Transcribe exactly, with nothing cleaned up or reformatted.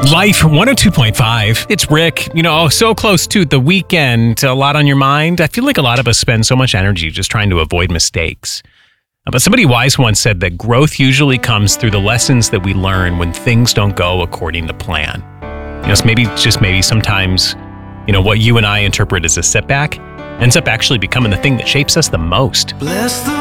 Life one oh two point five. It's Rick. You know, so close to the weekend, a lot on your mind. I feel like a lot of us spend so much energy just trying to avoid mistakes. But somebody wise once said that growth usually comes through the lessons that we learn when things don't go according to plan. You know, so maybe, just maybe sometimes, you know, what you and I interpret as a setback ends up actually becoming the thing that shapes us the most. Bless the